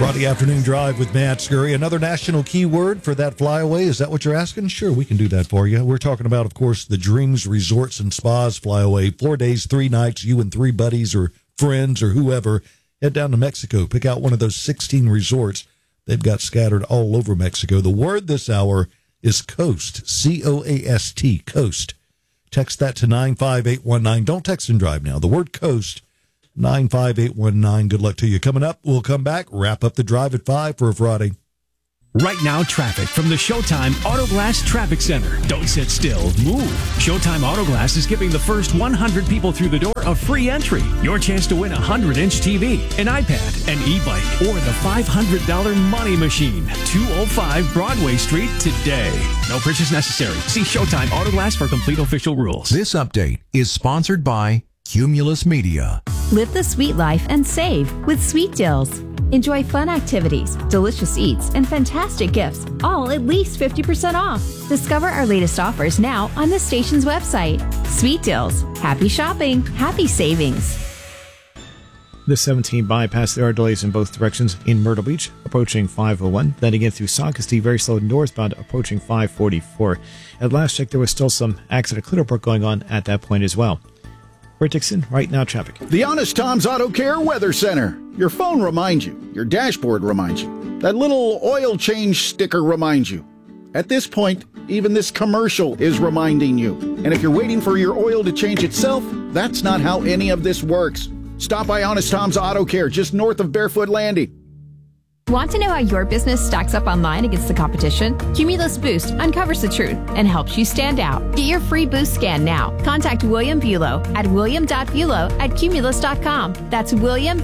Friday afternoon drive with Matt Scurry. Another national keyword for that flyaway. Is that what you're asking? Sure, we can do that for you. We're talking about, of course, the Dreams Resorts and Spas flyaway. 4 days, 3 nights, you and 3 buddies or friends or whoever. Head down to Mexico. Pick out one of those 16 resorts they've got scattered all over Mexico. The word this hour is coast. C-O-A-S-T, coast. Text that to 95819. Don't text and drive now. The word coast, 95819. Good luck to you. Coming up, we'll come back, wrap up the drive at 5 for a Friday. Right now, traffic from the Showtime Auto Glass Traffic Center. Don't sit still, move. Showtime Auto Glass is giving the first 100 people through the door a free entry. Your chance to win a 100-inch TV, an iPad, an e-bike, or the $500 money machine. 205 Broadway Street today. No purchase necessary. See Showtime Auto Glass for complete official rules. This update is sponsored by Cumulus Media. Live the sweet life and save with Sweet Deals. Enjoy fun activities, delicious eats, and fantastic gifts, all at least 50% off. Discover our latest offers now on the station's website. Sweet Deals. Happy shopping. Happy savings. The 17 bypass, there are delays in both directions in Myrtle Beach, approaching 501. Then again through Socastee, very slow northbound, approaching 544. At last check, there was still some accident clear work going on at that point as well. Bert Dixon, right now traffic. The Honest Tom's Auto Care Weather Center. Your phone reminds you. Your dashboard reminds you. That little oil change sticker reminds you. At this point, even this commercial is reminding you. And if you're waiting for your oil to change itself, that's not how any of this works. Stop by Honest Tom's Auto Care just north of Barefoot Landing. Want to know how your business stacks up online against the competition? Cumulus Boost uncovers the truth and helps you stand out. Get your free Boost scan now. Contact William Bulow at william.bulow@cumulus.com. That's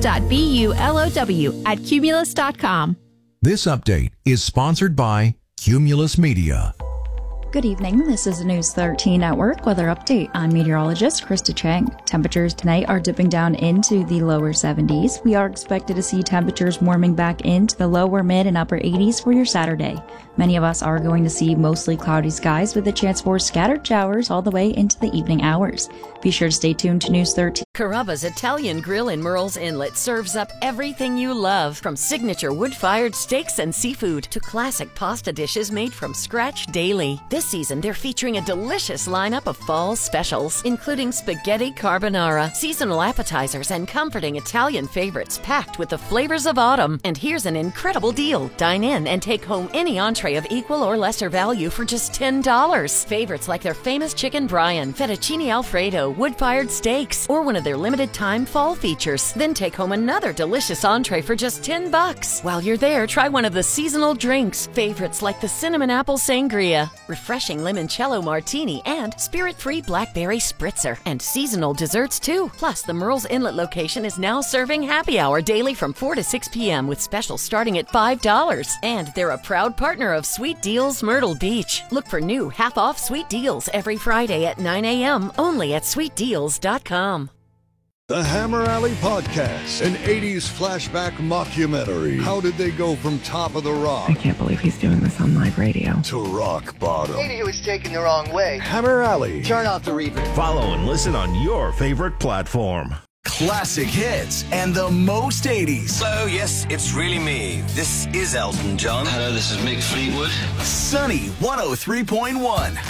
william.bulow@cumulus.com. This update is sponsored by Cumulus Media. Good evening. This is the News 13 Network weather update. I'm meteorologist Krista Chang. Temperatures tonight are dipping down into the lower 70s. We are expected to see temperatures warming back into the lower, mid, and upper 80s for your Saturday. Many of us are going to see mostly cloudy skies with a chance for scattered showers all the way into the evening hours. Be sure to stay tuned to News 13. Carrabba's Italian Grill in Murrells Inlet serves up everything you love, from signature wood-fired steaks and seafood to classic pasta dishes made from scratch daily. This season, they're featuring a delicious lineup of fall specials, including spaghetti carbonara, seasonal appetizers, and comforting Italian favorites packed with the flavors of autumn. And here's an incredible deal. Dine in and take home any entree of equal or lesser value for just $10. Favorites like their famous chicken Brian, fettuccine Alfredo, wood-fired steaks, or one of their limited-time fall features. Then take home another delicious entree for just $10. While you're there, try one of the seasonal drinks. Favorites like the cinnamon apple sangria, refreshing limoncello martini, and spirit-free blackberry spritzer. And seasonal desserts, too. Plus, the Murrells Inlet location is now serving happy hour daily from 4 to 6 p.m. with specials starting at $5. And they're a proud partner of Sweet Deals Myrtle Beach. Look for new half-off Sweet Deals every Friday at 9 a.m. only at sweetdeals.com. The Hammer Alley Podcast, an 80s flashback mockumentary. How did they go from top of the rock? I can't believe he's doing this on live radio. To rock bottom. Maybe he was taken the wrong way. Hammer Alley. Turn off the reverb. Follow and listen on your favorite platform. Classic hits and the most 80s. Hello, yes, it's really me. This is Elton John. Hello, this is Mick Fleetwood. Sunny 103.1.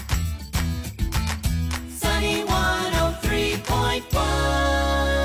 Sunny 103.1.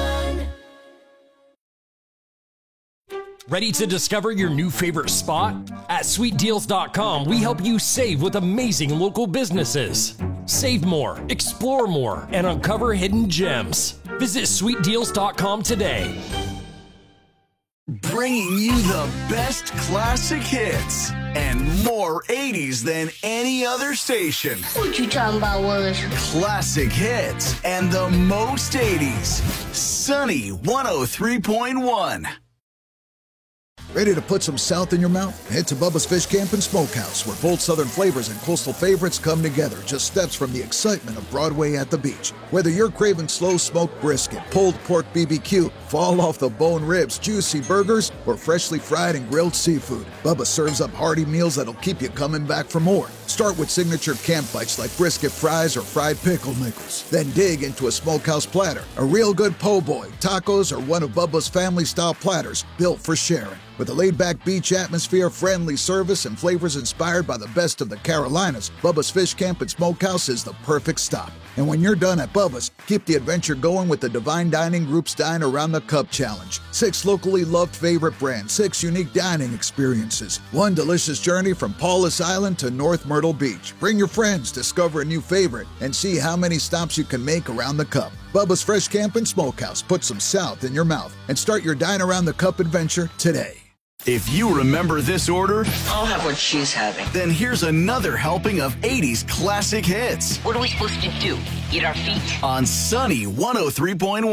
Ready to discover your new favorite spot? At SweetDeals.com, we help you save with amazing local businesses. Save more, explore more, and uncover hidden gems. Visit SweetDeals.com today. Bringing you the best classic hits and more 80s than any other station. What you talking about, Willis? Classic hits and the most 80s. Sunny 103.1. Ready to put some South in your mouth? Head to Bubba's Fish Camp and Smokehouse, where bold Southern flavors and coastal favorites come together, just steps from the excitement of Broadway at the beach. Whether you're craving slow smoked brisket, pulled pork BBQ, fall off the bone ribs, juicy burgers, or freshly fried and grilled seafood, Bubba serves up hearty meals that'll keep you coming back for more. Start with signature camp bites like brisket fries or fried pickle nickels. Then dig into a smokehouse platter, a real good po' boy, tacos, or one of Bubba's family-style platters built for sharing. With a laid-back beach atmosphere, friendly service, and flavors inspired by the best of the Carolinas, Bubba's Fish Camp and Smokehouse is the perfect stop. And when you're done at Bubba's, keep the adventure going with the Divine Dining Group's Dine Around the Cup Challenge. 6 locally loved favorite brands, 6 unique dining experiences, 1 delicious journey from Paulus Island to North Myrtle Beach. Bring your friends, discover a new favorite, and see how many stops you can make around the cup. Bubba's Fresh Camp and Smokehouse. Put some South in your mouth and start your Dine Around the Cup adventure today. If you remember this order, I'll have what she's having. Then here's another helping of 80s classic hits. What are we supposed to do? Eat our feet? On Sunny 103.1.